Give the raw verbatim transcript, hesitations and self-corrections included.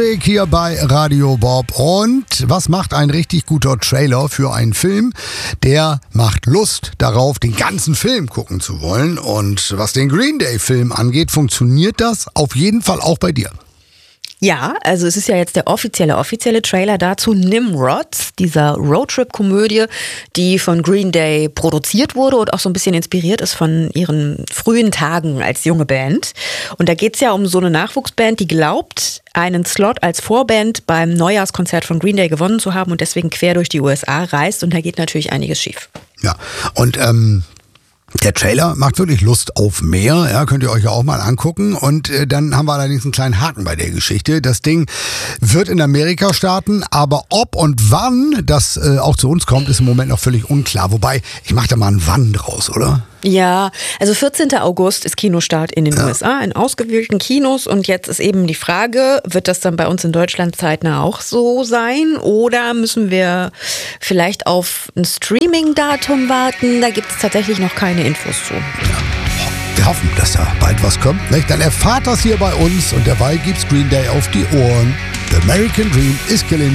Hier bei Radio Bob. Und was macht ein richtig guter Trailer für einen Film? Der macht Lust darauf, den ganzen Film gucken zu wollen. Und was den Green Day Film angeht, funktioniert das auf jeden Fall auch bei dir. Ja, also es ist ja jetzt der offizielle, offizielle Trailer dazu, Nimrod, dieser Roadtrip-Komödie, die von Green Day produziert wurde und auch so ein bisschen inspiriert ist von ihren frühen Tagen als junge Band. Und da geht's ja um so eine Nachwuchsband, die glaubt, einen Slot als Vorband beim Neujahrskonzert von Green Day gewonnen zu haben und deswegen quer durch die U S A reist. Und da geht natürlich einiges schief. Ja, und ähm der Trailer macht wirklich Lust auf mehr, ja, könnt ihr euch ja auch mal angucken. Und äh, dann haben wir allerdings einen kleinen Haken bei der Geschichte. Das Ding wird in Amerika starten, aber ob und wann das äh, auch zu uns kommt, ist im Moment noch völlig unklar. Wobei, ich mache da mal ein Wann draus, oder? Ja, also vierzehnten August ist Kinostart in den ja. U S A, in ausgewählten Kinos. Und jetzt ist eben die Frage, wird das dann bei uns in Deutschland zeitnah auch so sein? Oder müssen wir vielleicht auf ein Streaming-Datum warten? Da gibt es tatsächlich noch keine Infos zu. Ja. Wir hoffen, dass da bald was kommt. Nicht? Dann erfahrt das hier bei uns und dabei gibt's Green Day auf die Ohren. The American Dream is killing